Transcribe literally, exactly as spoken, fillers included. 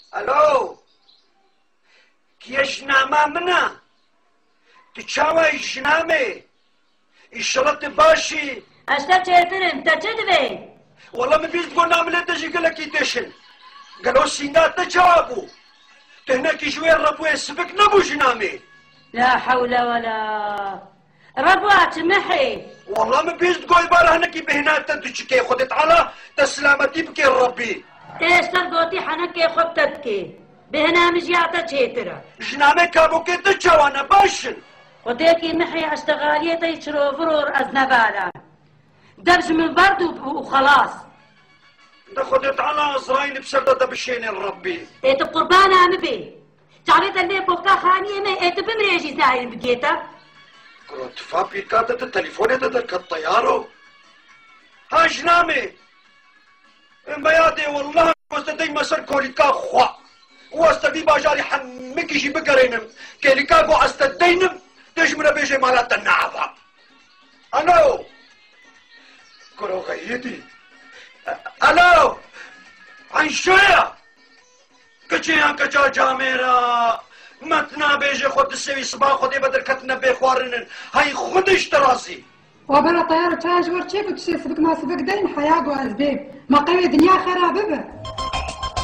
الو كي جناما منا تشاوي جنامي الشرط باشي اشتا تشيترن تشدوي والله ما بيز تقول نعمل تجي قال لك يدشن قالوا سينات تجابو تهناك شويه الرب يسفك نبو جنامي لا حول ولا ربوات محي والله ما بيز تقول بارا هناك بهنات تجي خدت على تسلامتي بكي ربي ايش ترقوتي حنك خدتك بهنا مجيعتا تشيترا جنامي كابو كي تجاوانا باشن وديكي محي اشتغالية يشرو فرور ازنبالا دبج من برد وخلاص ده خدت على ازرايل بسردة بشين الربي ايت قربان عم بي تعريت اللي بوكا خانية ما ايت بمريجي زاين بقيتا كروت فابي كاتت التليفون يدك الطيارو ها جنامي بيادي والله واستدي مسر كوليكا خوا واستدي باجاري حمكي جي بقرينم كوليكا قو استدينم تجمنا بيجي مالات النعفة الو كرو غيدي الو عن شوية كجيان كجا جاميرا متنا بيجي خود السوي صباح خودي بدل كتنا بيخوارنن هاي خودش تراسي وبلا طيارة تاج ورشيك وتشي سبك ما سبك دين حياة وأسباب ما قوي دنيا خرابة